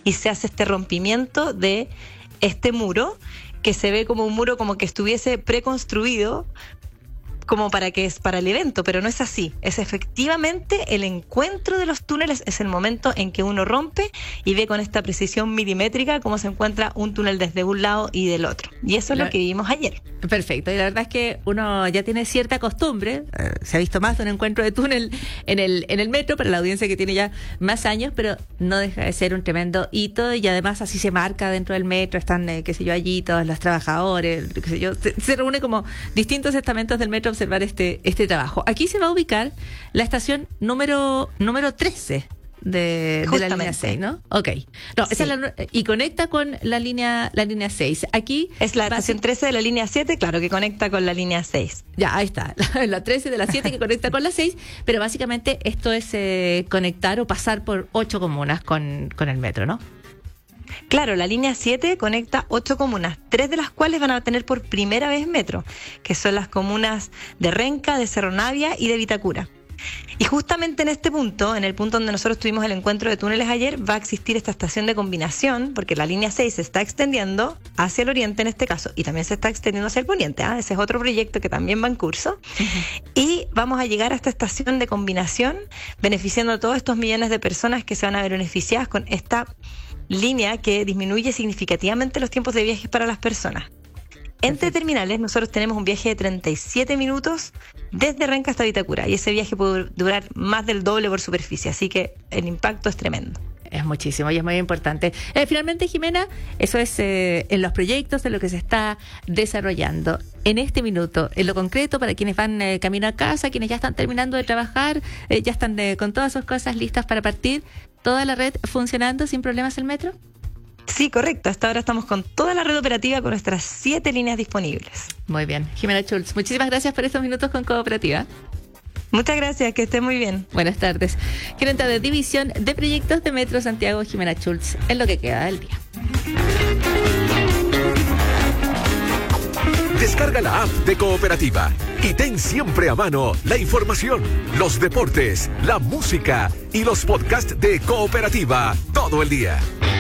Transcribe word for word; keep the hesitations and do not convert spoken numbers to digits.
y se hace este rompimiento de este muro, que se ve como un muro como que estuviese preconstruido como para que es para el evento, pero no es así. Es efectivamente el encuentro de los túneles, es el momento en que uno rompe y ve con esta precisión milimétrica cómo se encuentra un túnel desde un lado y del otro. Y eso es la... lo que vimos ayer. Perfecto, y la verdad es que uno ya tiene cierta costumbre, eh, se ha visto más de un encuentro de túnel en el, en el metro, para la audiencia que tiene ya más años, pero no deja de ser un tremendo hito, y además así se marca dentro del metro, están, eh, qué sé yo, allí todos los trabajadores, qué sé yo, se, se reúne como distintos estamentos del metro observar este este trabajo. Aquí se va a ubicar la estación número número trece de, de la línea seis, ¿no? Ok. No, sí. Esa es la, y conecta con la línea la línea seis. Aquí es la estación trece de la línea siete, claro, que conecta con la línea seis. Ya, ahí está. La, la trece de la siete que conecta con la seis, pero básicamente esto es eh, conectar o pasar por ocho comunas con, con el metro, ¿no? Claro, la línea siete conecta ocho comunas, tres de las cuales van a tener por primera vez metro, que son las comunas de Renca, de Cerro Navia y de Vitacura. Y justamente en este punto, en el punto donde nosotros tuvimos el encuentro de túneles ayer, va a existir esta estación de combinación, porque la línea seis se está extendiendo hacia el oriente en este caso, y también se está extendiendo hacia el poniente, ¿eh? Ese es otro proyecto que también va en curso. Uh-huh. Y vamos a llegar a esta estación de combinación, beneficiando a todos estos millones de personas que se van a ver beneficiadas con esta línea que disminuye significativamente los tiempos de viaje para las personas. Entre terminales nosotros tenemos un viaje de treinta y siete minutos desde Renca hasta Vitacura, y ese viaje puede durar más del doble por superficie, así que el impacto es tremendo. Es muchísimo y es muy importante. Eh, finalmente, Jimena, eso es eh, en los proyectos, de lo que se está desarrollando. En este minuto, en lo concreto, para quienes van eh, camino a casa, quienes ya están terminando de trabajar, eh, ya están eh, con todas sus cosas listas para partir, ¿toda la red funcionando sin problemas el metro? Sí, correcto. Hasta ahora estamos con toda la red operativa con nuestras siete líneas disponibles. Muy bien. Jimena Schultz, muchísimas gracias por estos minutos con Cooperativa. Muchas gracias, que esté muy bien. Buenas tardes. Gerente de División de Proyectos de Metro Santiago, Jimena Schultz, en lo que queda del día. Descarga la app de Cooperativa y ten siempre a mano la información, los deportes, la música y los podcasts de Cooperativa todo el día.